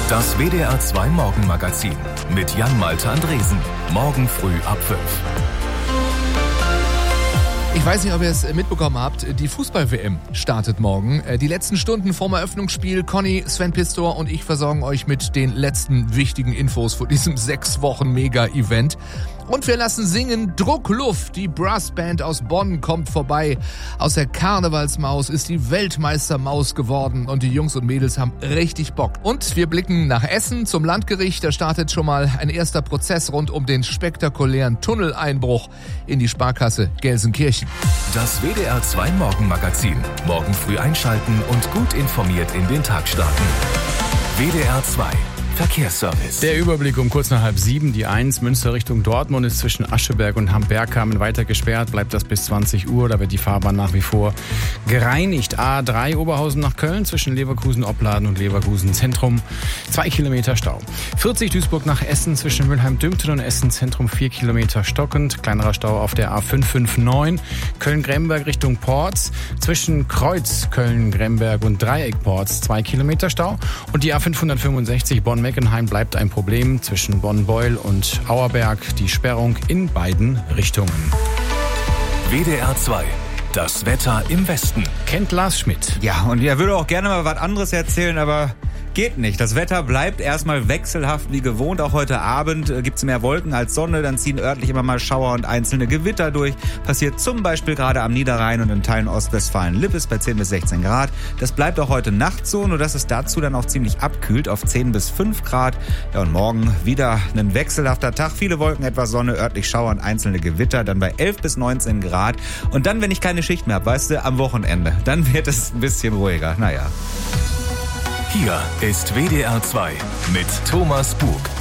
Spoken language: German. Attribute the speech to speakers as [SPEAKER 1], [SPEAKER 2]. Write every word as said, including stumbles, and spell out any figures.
[SPEAKER 1] Das W D R zwei Morgenmagazin mit Jan-Malte Andresen. Morgen früh ab fünf.
[SPEAKER 2] Ich weiß nicht, ob ihr es mitbekommen habt, die Fußball-W M startet morgen. Die letzten Stunden vorm Eröffnungsspiel, Conny, Sven Pistor und ich versorgen euch mit den letzten wichtigen Infos vor diesem sechs Wochen Mega-Event. Und wir lassen singen Druckluft. Die Brassband aus Bonn kommt vorbei. Aus der Karnevalsmaus ist die Weltmeistermaus geworden und die Jungs und Mädels haben richtig Bock. Und wir blicken nach Essen zum Landgericht. Da startet schon mal ein erster Prozess rund um den spektakulären Tunneleinbruch in die Sparkasse Gelsenkirchen.
[SPEAKER 1] Das W D R zwei Morgenmagazin. Morgen früh einschalten und gut informiert in den Tag starten. W D R zwei Verkehrsservice.
[SPEAKER 3] Der Überblick um kurz nach halb sieben. Die eins Münster Richtung Dortmund ist zwischen Ascheberg und Hambergkamen weiter gesperrt. Bleibt das bis zwanzig Uhr. Da wird die Fahrbahn nach wie vor gereinigt. A drei Oberhausen nach Köln zwischen Leverkusen-Opladen und Leverkusen-Zentrum. Zwei Kilometer Stau. vierzig Duisburg nach Essen zwischen Mülheim-Dümten und Essen-Zentrum. Vier Kilometer stockend. Kleinerer Stau auf der A fünf fünf neun. Köln-Gremberg Richtung Porz. Zwischen Kreuz, Köln-Gremberg und Dreieck-Porz. Zwei Kilometer Stau. Und die A fünfhundertfünfundsechzig Bonn Meckenheim bleibt ein Problem zwischen Bonn-Beul und Auerberg. Die Sperrung in beiden Richtungen.
[SPEAKER 1] W D R zwei. Das Wetter im Westen.
[SPEAKER 3] Kennt Lars Schmidt.
[SPEAKER 4] Ja, und er würde auch gerne mal was anderes erzählen, aber geht nicht. Das Wetter bleibt erstmal wechselhaft wie gewohnt. Auch heute Abend äh, gibt's mehr Wolken als Sonne. Dann ziehen örtlich immer mal Schauer und einzelne Gewitter durch. Passiert zum Beispiel gerade am Niederrhein und in Teilen Ostwestfalen-Lippes bei zehn bis sechzehn Grad. Das bleibt auch heute Nacht so, nur dass es dazu dann auch ziemlich abkühlt auf zehn bis fünf Grad. Ja, und morgen wieder ein wechselhafter Tag. Viele Wolken, etwas Sonne, örtlich Schauer und einzelne Gewitter. Dann bei elf bis neunzehn Grad. Und dann, wenn ich keine Schicht mehr habe, weißt du, am Wochenende, dann wird es ein bisschen ruhiger. Naja.
[SPEAKER 1] Hier ist W D R zwei mit Thomas Bug.